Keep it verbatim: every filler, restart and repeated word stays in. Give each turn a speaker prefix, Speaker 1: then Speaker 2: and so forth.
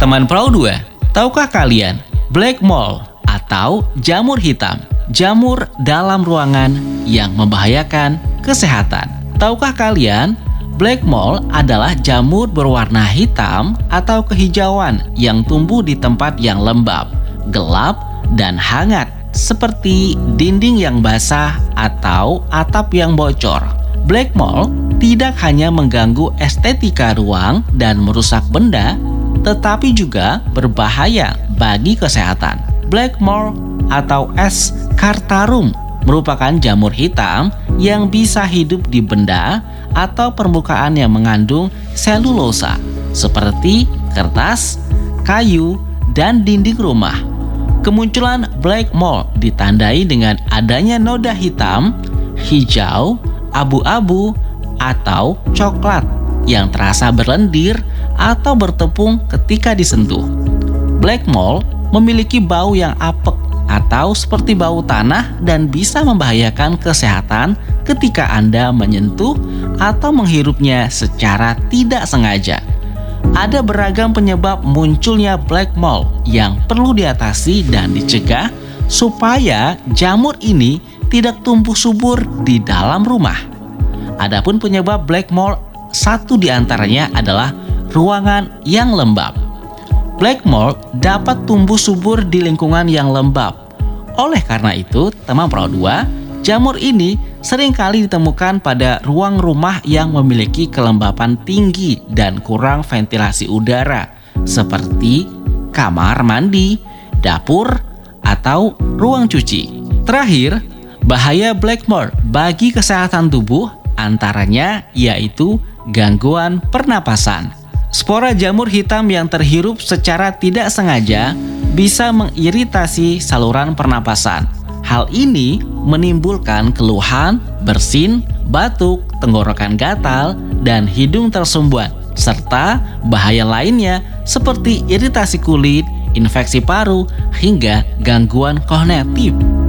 Speaker 1: Teman Pro dua, tahukah kalian black mold atau jamur hitam? Jamur dalam ruangan yang membahayakan kesehatan. Tahukah kalian, black mold adalah jamur berwarna hitam atau kehijauan yang tumbuh di tempat yang lembab, gelap, dan hangat, seperti dinding yang basah atau atap yang bocor. Black mold tidak hanya mengganggu estetika ruang dan merusak benda, tetapi juga berbahaya bagi kesehatan. Black mold atau Ascarium merupakan jamur hitam yang bisa hidup di benda atau permukaan yang mengandung selulosa, seperti kertas, kayu, dan dinding rumah. Kemunculan black mold ditandai dengan adanya noda hitam, hijau, abu-abu, atau coklat yang terasa berlendir atau bertepung ketika disentuh. Black mold memiliki bau yang apek atau seperti bau tanah dan bisa membahayakan kesehatan ketika Anda menyentuh atau menghirupnya secara tidak sengaja. Ada beragam penyebab munculnya black mold yang perlu diatasi dan dicegah supaya jamur ini tidak tumbuh subur di dalam rumah. Adapun penyebab black mold, satu di antaranya adalah ruangan yang lembab. Black mold dapat tumbuh subur di lingkungan yang lembab. Oleh karena itu, teman Pro dua, jamur ini seringkali ditemukan pada ruang rumah yang memiliki kelembapan tinggi dan kurang ventilasi udara, seperti kamar mandi, dapur, atau ruang cuci. Terakhir, bahaya black mold bagi kesehatan tubuh antaranya yaitu gangguan pernapasan. Spora jamur hitam yang terhirup secara tidak sengaja bisa mengiritasi saluran pernapasan. Hal ini menimbulkan keluhan, bersin, batuk, tenggorokan gatal, dan hidung tersumbat, serta bahaya lainnya seperti iritasi kulit, infeksi paru, hingga gangguan kognitif.